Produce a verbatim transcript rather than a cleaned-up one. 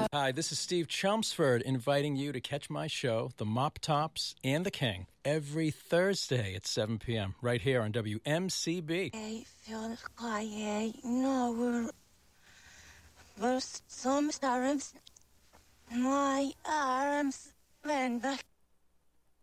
Hi, this is Steve Chelmsford inviting you to catch my show, The Mop Tops and the King, every Thursday at seven p.m. right here on W M C B. I feel quiet. No, we're first some arms. My arms went back.